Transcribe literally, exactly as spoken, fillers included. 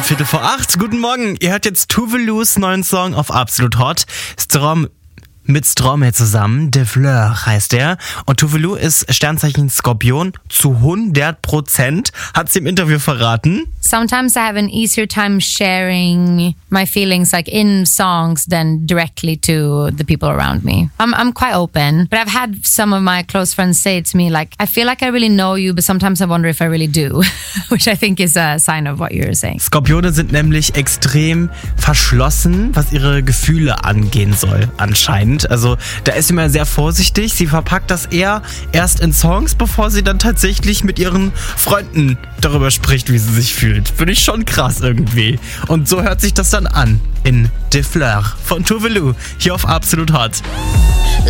Viertel vor acht. Guten Morgen. Ihr hört jetzt Tuvelus neuen Song auf Absolut Hot. Strom mit Stromae zusammen. De Fleur heißt er. Und Tuvelu ist Sternzeichen Skorpion zu hundert Prozent. Hat sie im Interview verraten. Sometimes I have an easier time sharing my feelings like in songs than directly to the people around me. I'm I'm quite open, but I've had some of my close friends say to me like, I feel like I really know you, but sometimes I wonder if I really do, which I think is a sign of what you're saying. Skorpione sind nämlich extrem verschlossen, was ihre Gefühle angehen soll, anscheinend. Also da ist sie mal sehr vorsichtig. Sie verpackt das eher erst in Songs, bevor sie dann tatsächlich mit ihren Freunden darüber spricht, wie sie sich fühlt. Finde ich schon krass irgendwie. Und so hört sich das dann an in De Fleur von Tuvelu hier auf Absolut Hot.